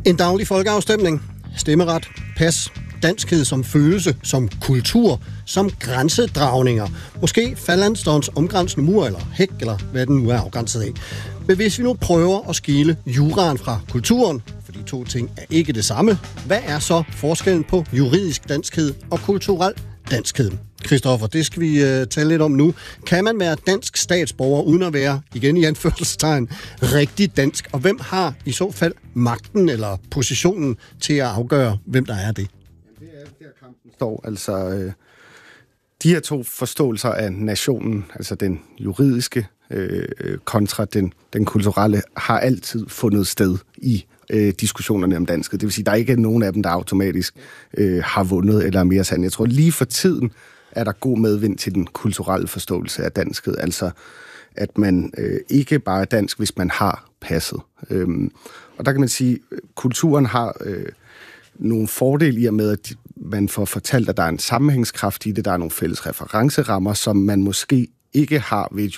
En daglig folkeafstemning, stemmeret, pas, danskhed som følelse, som kultur, som grænsedragninger. Måske Fallandstorns omgrænsende mur eller hæk, eller hvad den nu er afgrænset af. Men hvis vi nu prøver at skille juraen fra kulturen, for de to ting er ikke det samme, hvad er så forskellen på juridisk danskhed og kulturel danskhed? Christoffer, det skal vi tale lidt om nu. Kan man være dansk statsborger uden at være, igen i anførselstegn, rigtig dansk? Og hvem har i så fald magten eller positionen til at afgøre, hvem der er det? Det er der kampen står. Altså, de her to forståelser af nationen, altså den juridiske kontra den kulturelle, har altid fundet sted i diskussionerne om danskhed. Det vil sige, at der ikke er nogen af dem, der automatisk har vundet eller er mere sand. Jeg tror lige for tiden er der god medvind til den kulturelle forståelse af danskhed. Altså, at man ikke bare er dansk, hvis man har passet. Og der kan man sige, at kulturen har nogle fordele i og med, at man får fortalt, at der er en sammenhængskraft i det, der er nogle fælles referencerammer, som man måske ikke har ved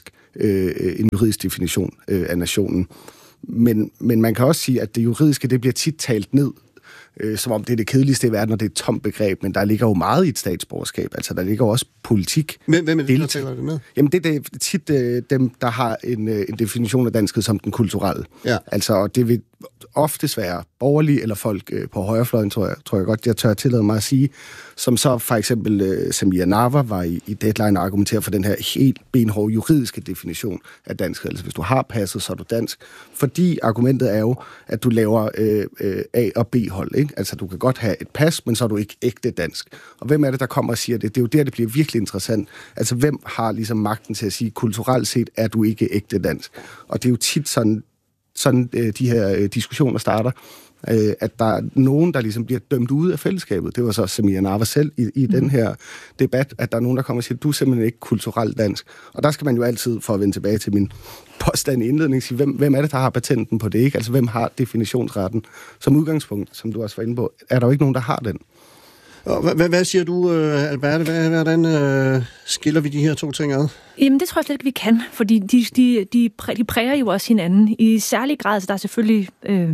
en juridisk definition af nationen. Men man kan også sige, at det juridiske, det bliver tit talt ned, som om det er det kedeligste i verden, og det er et tomt begreb, men der ligger jo meget i et statsborgerskab. Altså, der ligger også politik. Hvem er det, der tæller det med? Jamen, det er tit dem, der har en definition af danskhed som den kulturelle. Ja. Altså, og det vil oftest være borgerlige eller folk på højrefløjen, tror jeg godt, jeg tør tillade mig at sige, som så for eksempel Samir Nawa var i Deadline og argumenterer for den her helt benhårde juridiske definition af danskhed. Altså, hvis du har passet, så er du dansk. Fordi argumentet er jo, at du laver A- og B-hold, ikke? Altså, du kan godt have et pas, men så er du ikke ægte dansk. Og hvem er det, der kommer og siger det? Det er jo der, det bliver virkelig interessant. Altså, hvem har ligesom magten til at sige, kulturelt set er du ikke ægte dansk? Og det er jo tit sådan de her diskussioner starter, at der er nogen, der ligesom bliver dømt ude af fællesskabet. Det var så Samir Nawa selv i den her debat, at der er nogen, der kommer og siger, du er simpelthen ikke kulturelt dansk. Og der skal man jo altid, for at vende tilbage til min påstand i indledning, sige, hvem er det, der har patenten på det, ikke? Altså, hvem har definitionsretten? Som udgangspunkt, som du også var inde på, er der jo ikke nogen, der har den. Hvad siger du, Alberte? Hvordan skiller vi de her to ting ad? Jamen, det tror jeg slet ikke, vi kan, fordi de præger jo også hinanden. I særlig grad, så der er selvfølgelig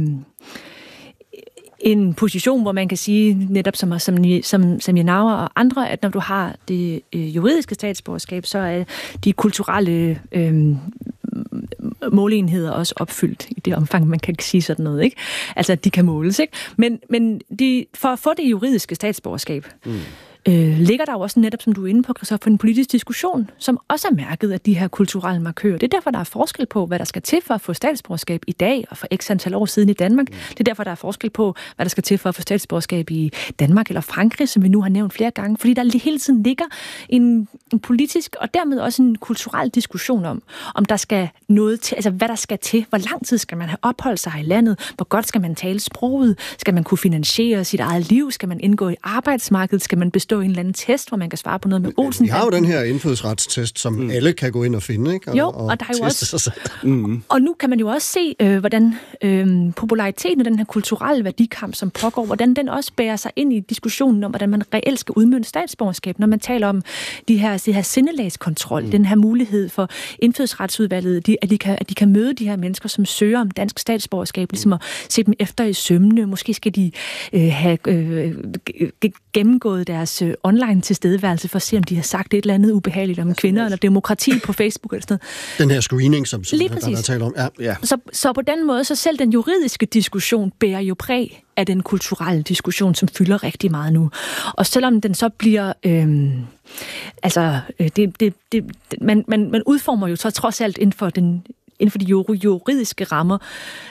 en position, hvor man kan sige, netop som Samir Nawa og andre, at når du har det juridiske statsborgerskab, så er de kulturelle måleenheder også opfyldt i det omfang, man kan sige sådan noget, ikke? Altså, at de kan måles, ikke? Men for at få det juridiske statsborgerskab, ligger der jo også netop, som du er inde på, Christoffer, en politisk diskussion, som også er mærket af de her kulturelle markører. Det er derfor, der er forskel på, hvad der skal til for at få statsborgerskab i dag, og for x antal år siden i Danmark. Det er derfor, der er forskel på, hvad der skal til for at få statsborgerskab i Danmark eller Frankrig, som vi nu har nævnt flere gange, fordi der hele tiden ligger en politisk, og dermed også en kulturel diskussion om der skal noget til, altså hvad der skal til, hvor lang tid skal man have opholdt sig i landet, hvor godt skal man tale sproget, skal man kunne finansiere sit eget liv, skal man indgå i arbejdsmarkedet, skal man bestå en eller anden test, hvor man kan svare på noget med Olsen. Vi har jo den her indfødsretstest, som alle kan gå ind og finde, ikke? Og der er jo også. Og nu kan man jo også se, hvordan populariteten af den her kulturelle værdikamp, som pågår, hvordan den også bærer sig ind i diskussionen om, hvordan man reelt skal udmønte statsborgerskab, når man taler om det her sindelagskontrol, den her mulighed for indfødsretsudvalget, at de kan møde de her mennesker, som søger om dansk statsborgerskab, ligesom at se dem efter i sømmene. Måske skal de have gennemgået deres online tilstedeværelse for at se, om de har sagt et eller andet ubehageligt om kvinder eller demokrati på Facebook eller sådan noget. Den her screening, som der taler om. Ja. Så på den måde, så selv den juridiske diskussion bærer jo præg af den kulturelle diskussion, som fylder rigtig meget nu. Og selvom den så bliver man udformer jo så trods alt inden for de juridiske rammer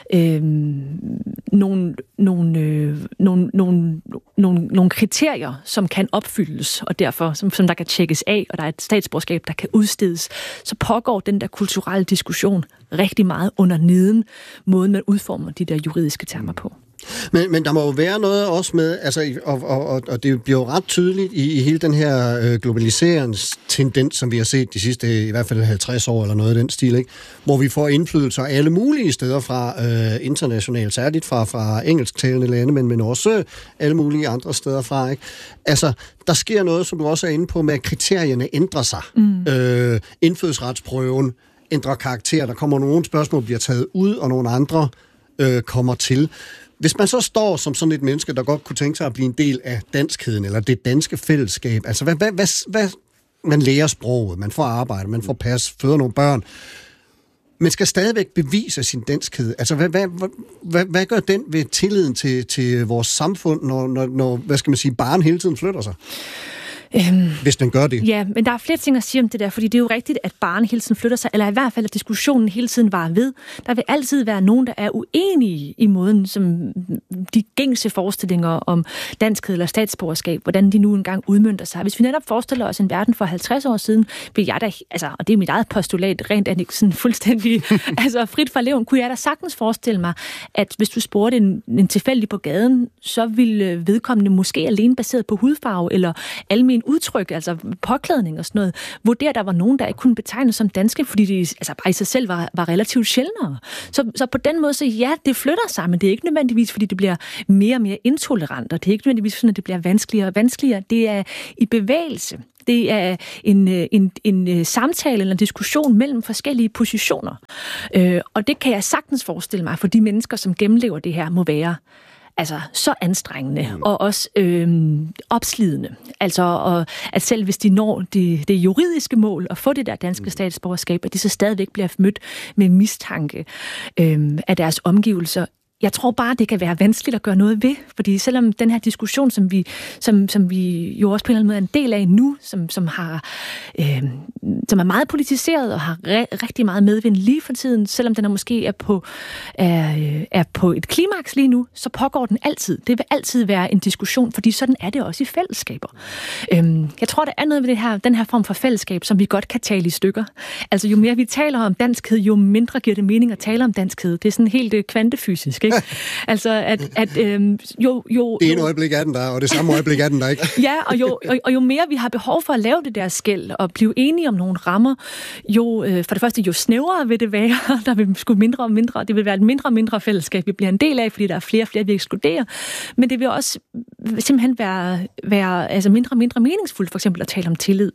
nogle kriterier, som kan opfyldes, og derfor, som der kan tjekkes af, og der er et statsborgerskab, der kan udstedes, så pågår den der kulturelle diskussion rigtig meget under neden måden, man udformer de der juridiske termer på. Men der må jo være noget også med, altså, og det bliver jo ret tydeligt i hele den her globaliseringstendens, som vi har set de sidste i hvert fald 50 år eller noget af den stil, ikke? Hvor vi får indflydelser alle mulige steder fra internationalt, særligt fra engelsktalende lande, men også alle mulige andre steder fra, ikke? Altså, der sker noget, som du også er inde på, med at kriterierne ændrer sig. Indfødsretsprøven ændrer karakter. Der kommer nogle spørgsmål, bliver taget ud, og nogle andre kommer til. Hvis man så står som sådan et menneske, der godt kunne tænke sig at blive en del af danskheden, eller det danske fællesskab, altså hvad man lærer sproget, man får arbejde, man får pas, føder nogle børn, men skal stadigvæk bevise sin danskhed. Altså, hvad gør den ved tilliden til vores samfund, når hvad skal man sige, barn hele tiden flytter sig? Hvis den gør det. Ja, men der er flere ting at sige om det der, fordi det er jo rigtigt, at barn hele tiden flytter sig, eller i hvert fald, at diskussionen hele tiden varer ved. Der vil altid være nogen, der er uenige i måden, som de gængse forestillinger om danskhed eller statsborgerskab, hvordan de nu engang udmønter sig. Hvis vi netop forestiller os en verden for 50 år siden, vil jeg da, altså, og det er mit eget postulat, rent sådan fuldstændig altså frit fra leven, kunne jeg da sagtens forestille mig, at hvis du spurgte en tilfældig på gaden, så ville vedkommende måske alene baseret på hudfarve eller almen udtryk, altså påklædning og sådan noget, vurdere, der var nogen, der ikke kunne betegnes som danske, fordi de altså bare i sig selv var relativt sjældnere. Så på den måde, så ja, det flytter sig, men det er ikke nødvendigvis, fordi det bliver mere og mere intolerant, og det er ikke nødvendigvis sådan, at det bliver vanskeligere og vanskeligere. Det er i bevægelse. Det er en samtale eller en diskussion mellem forskellige positioner. Og det kan jeg sagtens forestille mig, for de mennesker, som gennemlever det her, må være altså så anstrengende og også opslidende. Altså, og at selv hvis de når det juridiske mål at få det der danske statsborgerskab, at de så stadigvæk bliver mødt med mistanke af deres omgivelser. Jeg tror bare, det kan være vanskeligt at gøre noget ved, fordi selvom den her diskussion, som vi jo også på en eller anden måde er en del af nu, som er meget politiseret og har rigtig meget medvind lige for tiden, selvom den måske er på et klimaks lige nu, så pågår den altid. Det vil altid være en diskussion, fordi sådan er det også i fællesskaber. Jeg tror, der er noget ved den her form for fællesskab, som vi godt kan tale i stykker. Altså, jo mere vi taler om danskhed, jo mindre giver det mening at tale om danskhed. Det er sådan helt kvantefysisk. Ikke? Altså, det ene øjeblik er den der, og det samme øjeblik er den der ikke. Ja, og jo mere vi har behov for at lave det der skel og blive enige om nogle rammer, for det første, jo snævrere vil det være, der vil sgu mindre og mindre, det vil være et mindre og mindre fællesskab, vi bliver en del af, fordi der er flere og flere, vi ekskluderer, men det vil også simpelthen være altså mindre og mindre meningsfuldt, for eksempel at tale om tillid.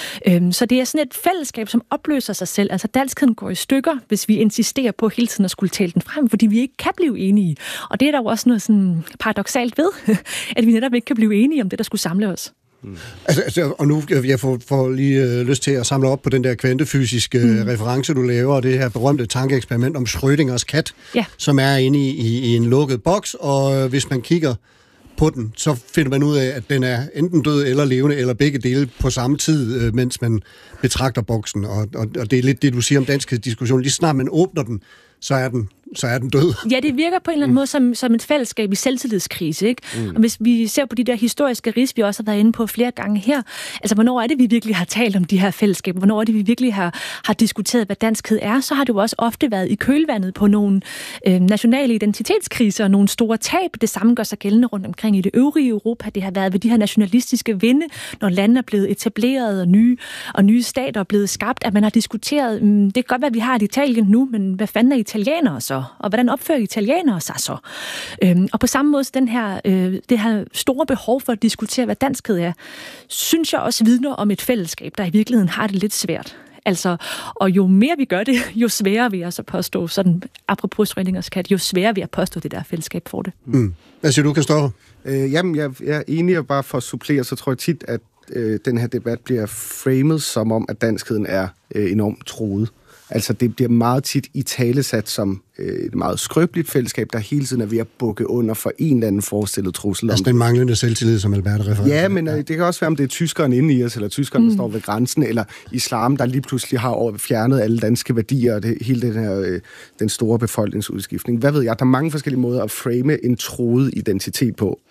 Så det er sådan et fællesskab, som opløser sig selv. Altså, danskheden går i stykker, hvis vi insisterer på hele tiden at skulle tale den frem, fordi vi ikke kan blive enige. Og det er der jo også noget sådan paradoksalt ved, at vi netop ikke kan blive enige om det, der skulle samle os. Altså, og nu jeg får lige lyst til at samle op på den der kvantefysiske reference, du laver, og det her berømte tankeeksperiment om Schrödingers kat, som er inde i en lukket boks, og hvis man kigger på den, så finder man ud af, at den er enten død eller levende, eller begge dele på samme tid, mens man betragter boksen. Og det er lidt det, du siger om danskhedsdiskussionen. Lige snart man åbner den, så er den død. Ja, det virker på en eller anden måde som et fællesskab i selvtillidskrise, ikke? Og hvis vi ser på de der historiske ris, vi også har været inde på flere gange her, altså hvornår er det, vi virkelig har talt om de her fællesskaber? Hvornår er det, vi virkelig har diskuteret, hvad danskhed er? Så har det jo også ofte været i kølvandet på nogle nationale identitetskriser og nogle store tab. Det samme gør sig gældende rundt omkring i det øvrige Europa. Det har været ved de her nationalistiske vinde, når lande er blevet etableret og nye stater er blevet skabt, at man har diskuteret, det kan godt være, at vi har et Italien nu, men hvad fanden er italienere så? Og hvordan opfører italienere sig så? Og på samme måde, det her store behov for at diskutere, hvad danskhed er, synes jeg også vidner om et fællesskab, der i virkeligheden har det lidt svært. Altså, og jo mere vi gør det, jo sværere vil jeg så påstå, sådan apropos Schrödingers kat, jo sværere vil jeg påstå, det der fællesskab får det. Hvad siger du, Kristoffer? Jamen, jeg er enig, og bare for at supplere, så tror jeg tit, at den her debat bliver framed som om, at danskheden er enormt truet. Altså, det bliver meget tit italesat som et meget skrøbeligt fællesskab, der hele tiden er ved at bukke under for en eller anden forestillet trussel. Altså den manglende selvtillid, som Albert refererer. Ja, men det kan også være, om det er tyskeren inde i os, eller tyskeren, der står ved grænsen, eller islam, der lige pludselig har fjernet alle danske værdier, og hele den store befolkningsudskiftning. Hvad ved jeg? Der er mange forskellige måder at frame en truet identitet på.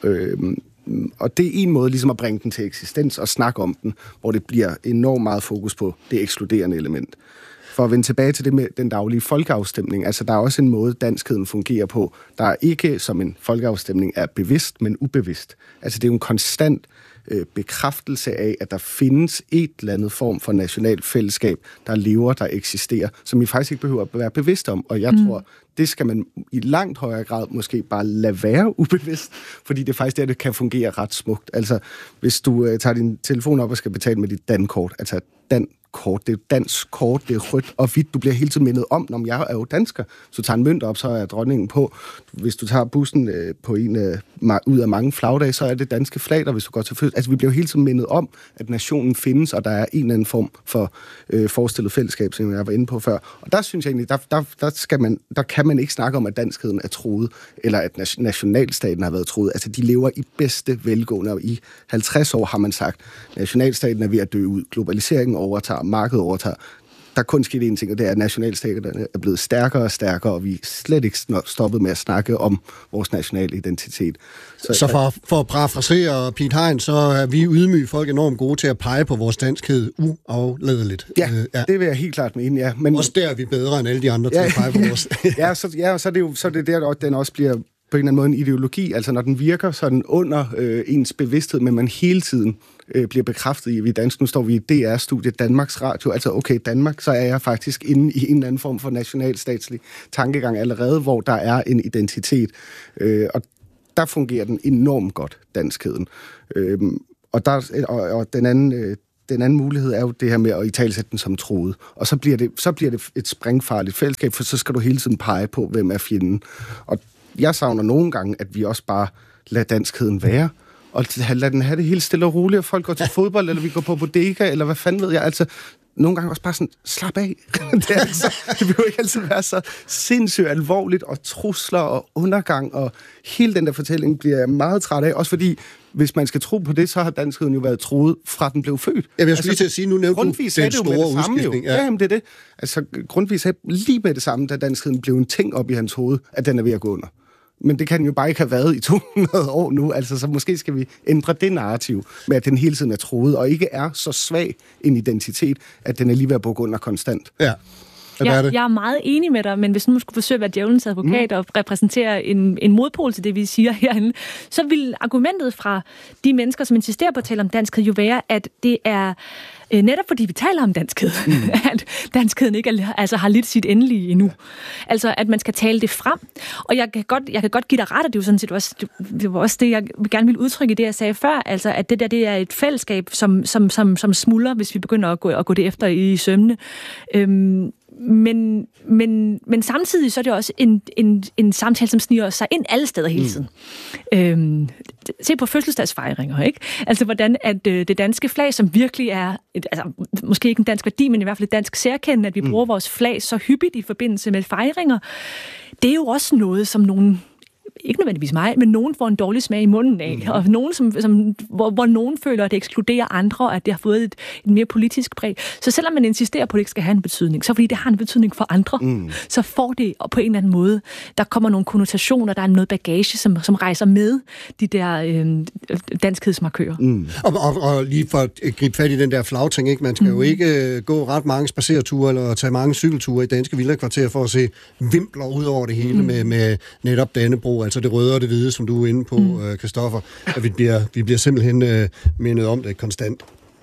Og det er en måde ligesom at bringe den til eksistens og snakke om den, hvor det bliver enormt meget fokus på det ekskluderende element. For at vende tilbage til det med den daglige folkeafstemning, altså der er også en måde, danskheden fungerer på, der er ikke som en folkeafstemning er bevidst, men ubevidst. Altså det er jo en konstant bekræftelse af, at der findes et eller andet form for nationalt fællesskab, der lever, der eksisterer, som I faktisk ikke behøver at være bevidst om. Og jeg tror, det skal man i langt højere grad måske bare lade være ubevidst, fordi det er faktisk det kan fungere ret smukt. Altså, hvis du tager din telefon op og skal betale med dit dankort, altså kort. Det er et dansk kort, det er rødt og hvidt. Du bliver hele tiden mindet om, når jeg er jo dansker. Hvis du tager en mønt op, så er dronningen på. Hvis du tager bussen på ud af mange flagdage, så er det danske flag, der hvis du går til fødsel. Altså, vi bliver hele tiden mindet om, at nationen findes, og der er en eller anden form for forestillet fællesskab, som jeg var inde på før. Og der synes jeg egentlig, der kan man ikke snakke om, at danskheden er truet, eller at nationalstaten har været truet. Altså, de lever i bedste velgående, og i 50 år har man sagt, nationalstaten er ved at dø ud. Globaliseringen overtager, markedet overtager. Der er kun sket en ting, og det er, at nationalstaterne er blevet stærkere og stærkere, og vi er slet ikke stoppet med at snakke om vores nationale identitet. Så for at parafrasere Piet Hein, så er vi ydmyge folk enormt gode til at pege på vores danskhed uafladeligt. Ja, det vil jeg helt klart mene, ja. Men også der er vi bedre end alle de andre til at pege på vores. så er det der, den også bliver på en eller anden måde en ideologi, altså når den virker sådan under ens bevidsthed, men man hele tiden bliver bekræftet i, at vi er dansk. Nu står vi i DR-studiet, Danmarks Radio, altså okay, Danmark, så er jeg faktisk inde i en eller anden form for nationalstatslig tankegang allerede, hvor der er en identitet. Og der fungerer den enormt godt, danskheden. Og den anden mulighed er jo det her med at italesætte den som truet. Og så bliver det et sprængfarligt fællesskab, for så skal du hele tiden pege på, hvem er fjenden. Og jeg savner nogle gange, at vi også bare lader danskheden være, og lad den have det helt stille og roligt, og folk går til fodbold, eller vi går på bodega, eller hvad fanden ved jeg, altså nogle gange også bare sådan, slap af. Det vil jo ikke altid være så sindssygt alvorligt, og trusler og undergang, og hele den der fortælling bliver jeg meget træt af, også fordi, hvis man skal tro på det, så har danskheden jo været truet, fra den blev født. Jeg skulle lige til at sige, nu nævnte du den store udskiftning. Ja, jamen det er det. Altså, grundvis er lige med det samme, da danskheden blev en ting op i hans hoved, at den er ved at gå under. Men det kan den jo bare ikke have været i 200 år nu, altså så måske skal vi ændre det narrativ med, at den hele tiden er truet, og ikke er så svag en identitet, at den er lige ved at bukke under konstant. Ja. Jeg er meget enig med dig, men hvis nu skulle forsøge at være djævelens advokat og repræsentere en modpol til det, vi siger herinde, så vil argumentet fra de mennesker, som insisterer på at tale om danskhed, jo være, at det er netop fordi vi taler om danskhed, at danskheden ikke har lidt sit endelige endnu. Altså, at man skal tale det frem. Og jeg kan godt give dig ret, og det er jo sådan set også, det var også det, jeg gerne ville udtrykke i det, jeg sagde før, altså, at det der, det er et fællesskab, som smuldrer, hvis vi begynder at gå det efter i sømne. Men samtidig så er det også en samtale, som sniger sig ind alle steder hele tiden. Se på fødselsdagsfejringer, ikke? Altså, hvordan at det danske flag, som virkelig er, måske ikke en dansk værdi, men i hvert fald et dansk særkende, at vi bruger vores flag så hyppigt i forbindelse med fejringer, det er jo også noget, som nogen, ikke nødvendigvis mig, men nogen får en dårlig smag i munden af, og nogen, hvor nogen føler, at det ekskluderer andre, og at det har fået et mere politisk præg. Så selvom man insisterer på, at det ikke skal have en betydning, så fordi det har en betydning for andre, så får det på en eller anden måde, der kommer nogle konnotationer, der er noget bagage, som rejser med de der danskhedsmarkører. Og lige for at gribe fat i den der flagting, ikke? Man skal jo ikke gå ret mange spacerture eller tage mange cykelture i danske villakvarterer for at se vimpler ud over det hele med netop Dannebrog, altså det røde og det hvide, som du er inde på, Christoffer. At vi bliver simpelthen mindet om det konstant.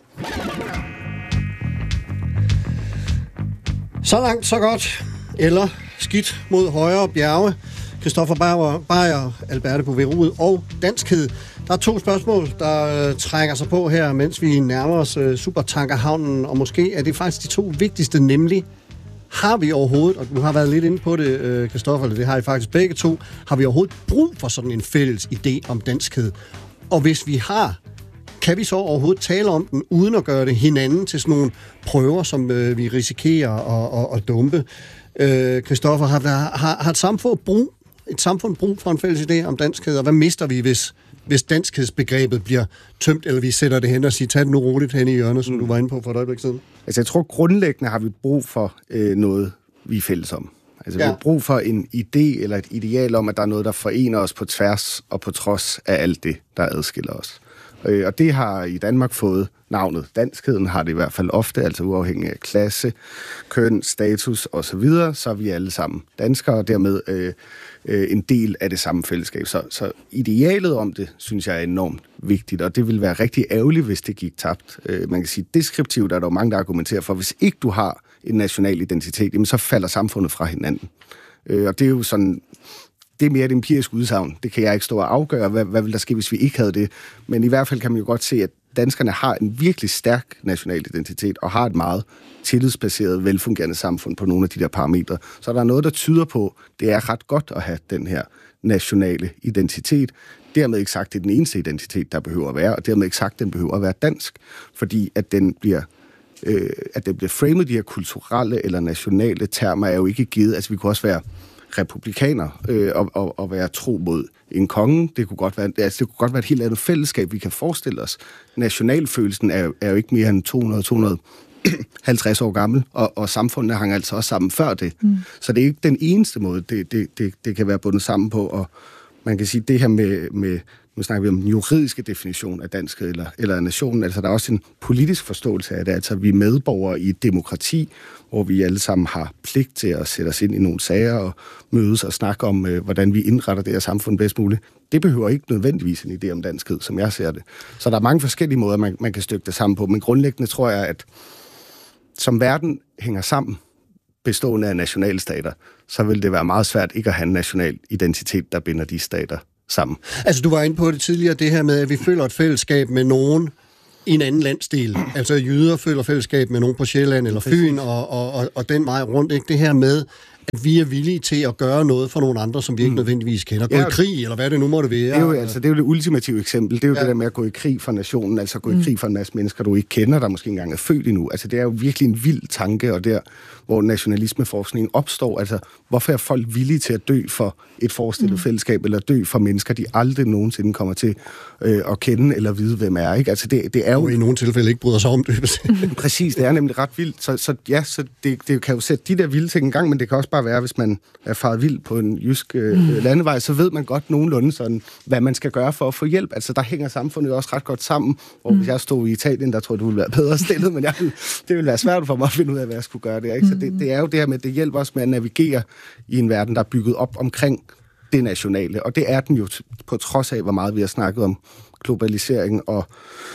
Så langt, så godt. Eller skidt mod højere bjerge. Christoffer Beyer, Alberte Bouvet og danskhed. Der er 2 spørgsmål, der trækker sig på her, mens vi nærmer os supertankerhavnen, og måske er det faktisk de 2 vigtigste, nemlig har vi overhovedet, og du har været lidt inde på det, Christoffer, det har I faktisk begge 2, har vi overhovedet brug for sådan en fælles idé om danskhed? Og hvis vi har, kan vi så overhovedet tale om den, uden at gøre det hinanden til sådan nogle prøver, som vi risikerer at dumpe? Christoffer, har et samfund brug for en fælles idé om danskhed, og hvad mister vi, hvis danskhedsbegrebet bliver tømt, eller vi sætter det hen og siger, tag det nu roligt hen i hjørnet, som du var inde på for et øjeblik siden? Altså, jeg tror grundlæggende har vi brug for noget, vi er fælles om. Altså, vi har brug for en idé eller et ideal om, at der er noget, der forener os på tværs og på trods af alt det, der adskiller os. Og det har i Danmark fået navnet danskheden, har det i hvert fald ofte, altså uafhængig af klasse, køn, status osv., så er vi alle sammen danskere, og dermed en del af det samme fællesskab. Så idealet om det, synes jeg er enormt vigtigt, og det vil være rigtig ærgerligt, hvis det gik tabt. Man kan sige, deskriptivt er der jo mange, der argumenterer for, hvis ikke du har en national identitet, jamen, så falder samfundet fra hinanden. Og det er jo sådan, det er mere et empirisk udsagn. Det kan jeg ikke stå og afgøre, hvad vil der ske, hvis vi ikke havde det. Men i hvert fald kan man jo godt se, at danskerne har en virkelig stærk national identitet, og har et meget tillidsbaseret, velfungerende samfund på nogle af de der parametre. Så der er noget, der tyder på, det er ret godt at have den her nationale identitet. Dermed ikke sagt, det er den eneste identitet, der behøver at være, og dermed ikke sagt, den behøver at være dansk, fordi at den bliver framet, de her kulturelle eller nationale termer, er jo ikke givet. Altså, vi kunne også være republikaner og være tro mod en konge. Det kunne godt være et helt andet fællesskab, vi kan forestille os. Nationalfølelsen er jo ikke mere end 250 år gammel, og samfundet hang altså også sammen før det. Så det er ikke den eneste måde, det kan være bundet sammen på, og man kan sige, det her med nu snakker vi om den juridiske definition af danskhed eller nationen, altså der er også en politisk forståelse af det, altså vi er medborgere i et demokrati, hvor vi alle sammen har pligt til at sætte os ind i nogle sager og mødes og snakke om, hvordan vi indretter det her samfund bedst muligt. Det behøver ikke nødvendigvis en idé om danskhed, som jeg ser det. Så der er mange forskellige måder, man kan stykke det sammen på, men grundlæggende tror jeg, at som verden hænger sammen, bestående af nationalstater, så vil det være meget svært ikke at have en national identitet, der binder de stater sammen. Altså, du var inde på det tidligere, det her med, at vi føler et fællesskab med nogen i en anden landsdel. Altså, jyder føler fællesskab med nogen på Sjælland eller Fyn, og den vej rundt. Ikke? Det her med, at vi er villige til at gøre noget for nogle andre, som vi ikke nødvendigvis kender. Gå i krig, eller hvad det nu måtte være. Det er jo det ultimative eksempel. Det er jo det der med at gå i krig for nationen, altså gå i krig for en masse mennesker, du ikke kender, der måske engang er født endnu. Altså, det er jo virkelig en vild tanke, og der, hvor nationalismeforskningen opstår. Altså, hvorfor er folk villige til at dø for et forestillet fællesskab, eller dø for mennesker, de aldrig nogensinde kommer til at kende eller vide, hvem er, ikke? Altså, det er jo... Og i nogle tilfælde ikke bryder sig om det. Præcis, det er nemlig ret vildt. Så det kan jo sætte de der vilde ting i gang, men det kan også bare være, hvis man er faret vild på en jysk landevej, så ved man godt nogenlunde sådan, hvad man skal gøre for at få hjælp. Altså, der hænger samfundet også ret godt sammen. Og hvis jeg stod i Italien, der tror jeg, du ville være bedre stillet, men det ville være svært for mig at finde ud af, hvad jeg skulle gøre der, ikke? Så det er jo det her med, det hjælper os med at navigere i en verden, der er bygget op omkring det nationale. Og det er den jo på trods af, hvor meget vi har snakket om globalisering og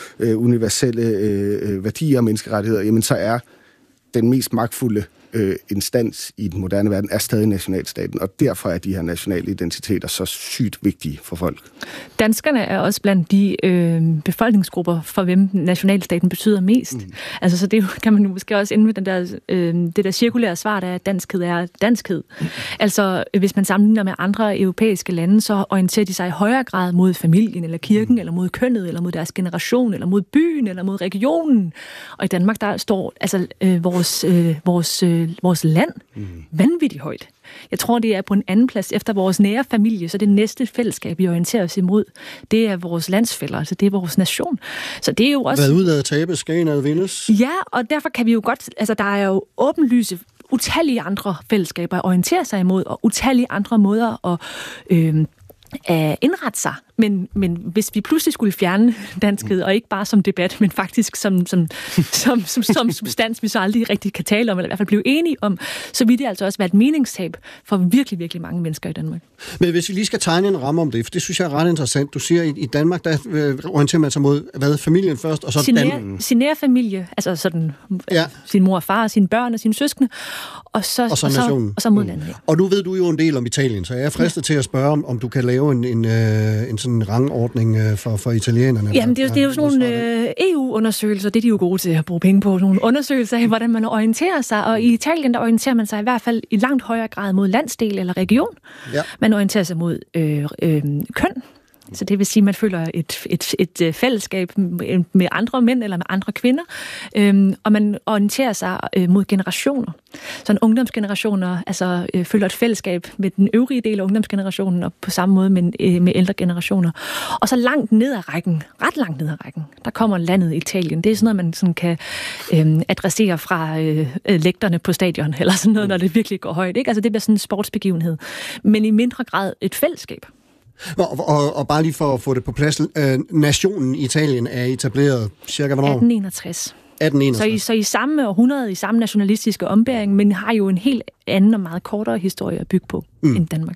universelle værdier og menneskerettigheder, jamen så er den mest magtfulde instans i den moderne verden er stadig nationalstaten, og derfor er de her nationale identiteter så sygt vigtige for folk. Danskerne er også blandt de befolkningsgrupper, for hvem nationalstaten betyder mest. Altså, så det kan man måske også ende med det der cirkulære svar, der er, at danskhed er danskhed. Altså, hvis man sammenligner med andre europæiske lande, så orienterer de sig i højere grad mod familien, eller kirken, eller mod kønnet, eller mod deres generation, eller mod byen, eller mod regionen. Og i Danmark, der står altså vores land vanvittigt højt. Jeg tror, det er på en anden plads efter vores nære familie, så det næste fællesskab, vi orienterer os imod, det er vores landsfæller, altså det er vores nation. Så det er jo også... Hvad ud af tabes, skal en af vindes? Ja, og derfor kan vi jo godt... Altså, der er jo åbenlyse utallige andre fællesskaber at orientere sig imod, og utallige andre måder at indrette sig. Men hvis vi pludselig skulle fjerne danskhed, og ikke bare som debat, men faktisk som substans, vi så aldrig rigtig kan tale om, eller i hvert fald blive enige om, så vil det altså også være et meningstab for virkelig, virkelig mange mennesker i Danmark. Men hvis vi lige skal tegne en ramme om det, for det synes jeg er ret interessant. Du siger, i Danmark, der orienterer man sig mod familien først, og så sin nære familie, altså sådan sin mor og far, sine børn og sine søskende, og så mod landet. Ja. Og nu ved du jo en del om Italien, så jeg er fristet til at spørge, om du kan lave en sådan en rangordning for italienerne. Jamen, det er jo sådan nogle EU-undersøgelser, det er de jo gode til at bruge penge på, nogle undersøgelser af, hvordan man orienterer sig, og i Italien, der orienterer man sig i hvert fald i langt højere grad mod landsdel eller region. Ja. Man orienterer sig mod køn. Så det vil sige, at man føler et fællesskab med andre mænd eller med andre kvinder, og man orienterer sig mod generationer. Så en ungdomsgenerationer føler et fællesskab med den øvrige del af ungdomsgenerationen, og på samme måde med ældre generationer. Og så ret langt ned ad rækken, der kommer landet Italien. Det er sådan noget, man sådan kan adressere fra lægterne på stadion, eller sådan noget, når det virkelig går højt. Ikke? Altså det bliver sådan en sportsbegivenhed. Men i mindre grad et fællesskab. Og bare lige for at få det på plads, nationen Italien er etableret cirka hvornår? 1861. Så i samme århundrede, i samme nationalistiske ombæring, men har jo en helt anden og meget kortere historie at bygge på end Danmark.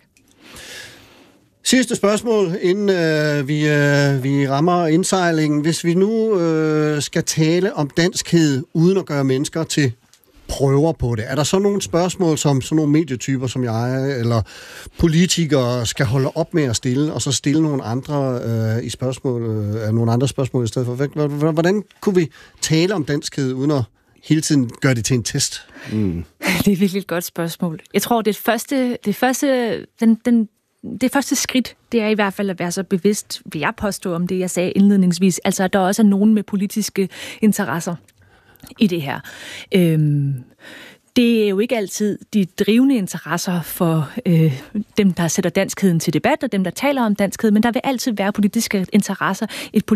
Sidste spørgsmål, inden vi rammer indsejlingen. Hvis vi nu skal tale om danskhed, uden at gøre mennesker til prøver på det. Er der så nogle spørgsmål, som sådan nogle medietyper som jeg, eller politikere skal holde op med at stille, og så stille nogle andre nogle andre spørgsmål i stedet for? Hvordan kunne vi tale om danskhed, uden at hele tiden gøre det til en test? Det er virkelig et godt spørgsmål. Jeg tror, det første skridt, det er i hvert fald at være så bevidst, vil jeg påstå om det, jeg sagde indledningsvis. Altså, at der også er nogen med politiske interesser i det her. Det er jo ikke altid de drivende interesser for dem, der sætter danskheden til debat, og dem, der taler om danskhed, men der vil altid være politiske interesser,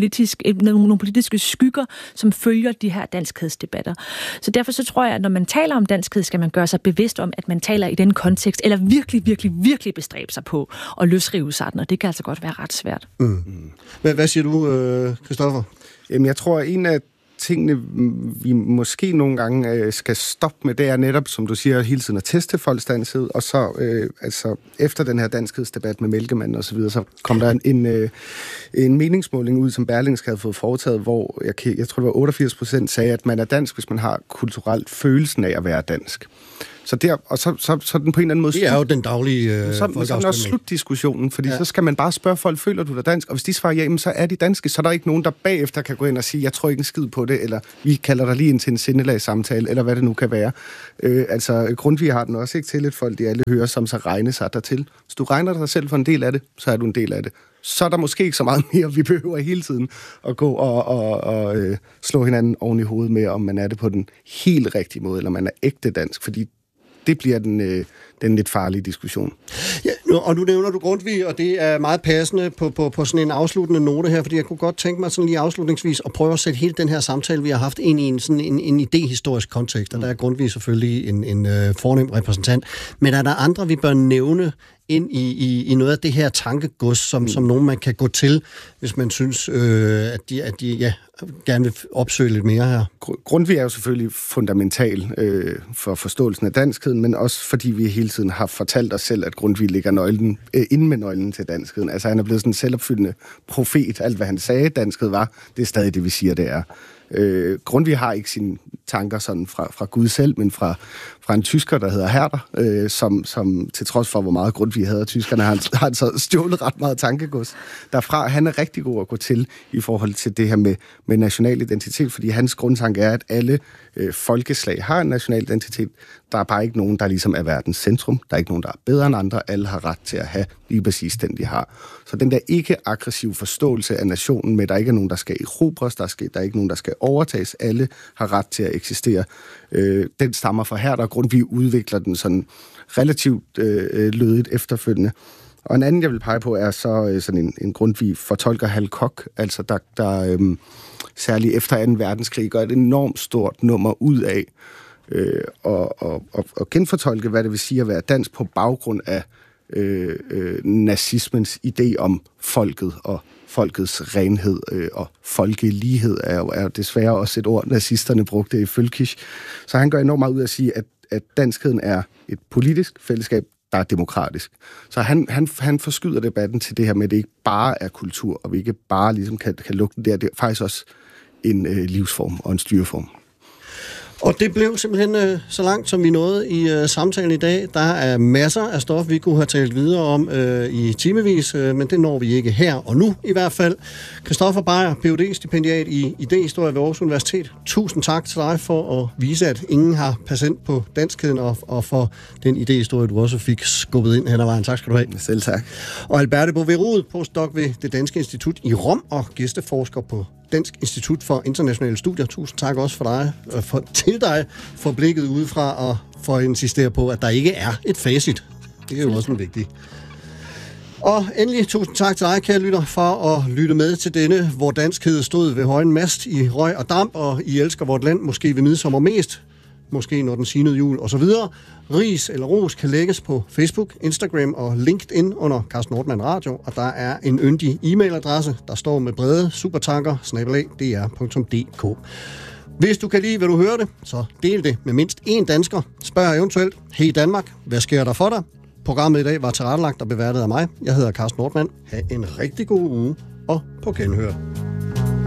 nogle politiske skygger, som følger de her danskhedsdebatter. Så derfor så tror jeg, at når man taler om danskhed, skal man gøre sig bevidst om, at man taler i den kontekst, eller virkelig, virkelig, virkelig bestræbe sig på at løsrive sig den, og det kan altså godt være ret svært. Hvad siger du, Christoffer? Jamen, jeg tror, en af tingene, vi måske nogle gange skal stoppe med, det er netop, som du siger, hele tiden at teste folks danskhed, og så efter den her danskhedsdebat med Mælkemand og så videre, så kom der en meningsmåling ud, som Berlingske havde fået foretaget, hvor jeg tror, det var 88% sagde, at man er dansk, hvis man har kulturelt følelsen af at være dansk. Så den på en eller anden måde... Det er jo den daglige så er den også slutdiskussionen, fordi så skal man bare spørge folk, føler du dig dansk? Og hvis de svarer ja, så er de danske, så er der ikke nogen, der bagefter kan gå ind og sige, jeg tror ikke en skid på det, eller vi kalder dig lige ind til en sindelagssamtale, eller hvad det nu kan være. Grundtvig har den også ikke til, at folk de alle hører, som så regner sig dertil. Hvis du regner dig selv for en del af det, så er du en del af det. Så er der måske ikke så meget mere, vi behøver hele tiden at gå og slå hinanden oven i hovedet med, om man er det på den helt rigtige måde, eller man er ægte dansk, fordi det bliver den lidt farlige diskussion. Ja, og nu nævner du Grundtvig, og det er meget passende på sådan en afsluttende note her, fordi jeg kunne godt tænke mig sådan lige afslutningsvis at prøve at sætte hele den her samtale, vi har haft, ind i en idehistorisk kontekst, og der er Grundtvig selvfølgelig en fornem repræsentant. Men er der andre, vi bør nævne ind i noget af det her tankegods, som nogen man kan gå til, hvis man synes, at de gerne vil opsøge lidt mere her? Grundtvig er jo selvfølgelig fundamental for forståelsen af danskheden, men også fordi vi hele tiden har fortalt os selv, at Grundtvig ligger inde med nøglen til danskheden. Altså han er blevet sådan en selvopfyldende profet. Alt hvad han sagde, danskhed var, det er stadig det, vi siger, det er. Grundtvig har ikke sine tanker sådan fra Gud selv, men fra en tysker, der hedder Herder, som til trods for, hvor meget Grundtvig havde af tyskerne, har han så stjålet ret meget tankegods derfra. Han er rigtig god at gå til i forhold til det her med national identitet, fordi hans grundtanke er, at alle folkeslag har en national identitet. Der er bare ikke nogen, der ligesom er verdens centrum. Der er ikke nogen, der er bedre end andre. Alle har ret til at have lige præcis den, de har. Så den der ikke-aggressiv forståelse af nationen med, der ikke er nogen, der skal erobres, der er ikke nogen, der skal overtages. Alle har ret til at eksistere. Den stammer fra her, der Grundtvig udvikler den sådan relativt lødigt efterfølgende. Og en anden, jeg vil pege på, er så sådan en Grundtvig fortolker Hal Koch, altså der særligt efter 2. verdenskrig gør et enormt stort nummer ud af og genfortolke, hvad det vil sige at være dansk på baggrund af nazismens idé om folket og folkets renhed og folkelighed er desværre også et ord, nazisterne brugte i Völkisch. Så han gør enormt meget ud af at sige, at danskheden er et politisk fællesskab, der er demokratisk. Så han forskyder debatten til det her med, at det ikke bare er kultur, og vi ikke bare ligesom kan lukke den der. Det er faktisk også en livsform og en styreform. Og det blev simpelthen så langt, som vi nåede i samtalen i dag. Der er masser af stof, vi kunne have talt videre om i timevis, men det når vi ikke her og nu i hvert fald. Christoffer Beyer, Ph.D.-stipendiat i idéhistorie ved Aarhus Universitet. Tusind tak til dig for at vise, at ingen har patent på danskheden, og for den idéhistorie, du også fik skubbet ind hen ad vejen. Tak skal du have. Selv tak. Og Alberte Bouverud, postdoc ved Det Danske Institut i Rom og gæsteforsker på Dansk Institut for Internationale Studier. Tusind tak også til dig for blikket udefra og for at insistere på, at der ikke er et facit. Det er jo også en vigtig. Og endelig tusind tak til dig, kære lytter, for at lytte med til denne, hvor danskhed stod ved højen mast i røg og damp, og I elsker vort land, måske ved midsommer mest, måske når den sinede jul osv. Ris eller ros kan lægges på Facebook, Instagram og LinkedIn under Carsten Nordmann Radio, og der er en yndig e-mailadresse, der står med brede supertanker@dr.dk. Hvis du kan lide, hvad du hører det, så del det med mindst én dansker. Spørg eventuelt, hey Danmark, hvad sker der for dig? Programmet i dag var tilrettelagt og beværtet af mig. Jeg hedder Carsten Nordmann. Ha' en rigtig god uge og på genhør.